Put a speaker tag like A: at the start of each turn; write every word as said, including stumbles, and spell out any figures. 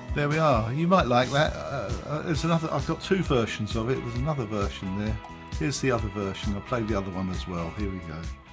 A: There we are. You might like that. Uh, uh, there's another. I've got two versions of it. There's another version there. Here's the other version. I'll play the other one as well. Here we go.